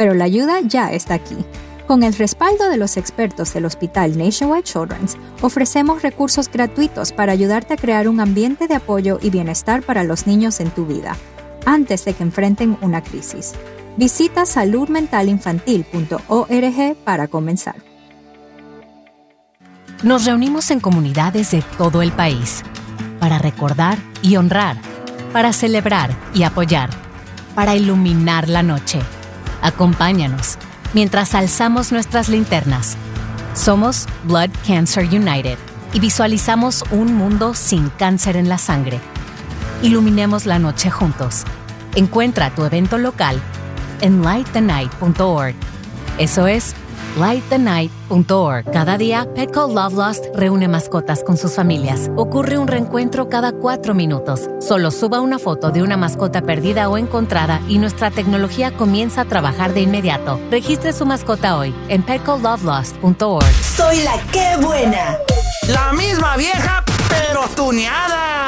pero la ayuda ya está aquí. Con el respaldo de los expertos del Hospital Nationwide Children's, ofrecemos recursos gratuitos para ayudarte a crear un ambiente de apoyo y bienestar para los niños en tu vida, antes de que enfrenten una crisis. Visita saludmentalinfantil.org para comenzar. Nos reunimos en comunidades de todo el país para recordar y honrar, para celebrar y apoyar, para iluminar la noche. Acompáñanos mientras alzamos nuestras linternas. Somos Blood Cancer United y visualizamos un mundo sin cáncer en la sangre. Iluminemos la noche juntos. Encuentra tu evento local en lightthenight.org. Eso es lightthenight.org. Cada día, Petco Love Lost reúne mascotas con sus familias. Ocurre un reencuentro cada 4 minutos. Solo suba una foto de una mascota perdida o encontrada y nuestra tecnología comienza a trabajar de inmediato. Registre su mascota hoy en petcolovelost.org. Soy la que buena. La misma vieja, pero tuneada.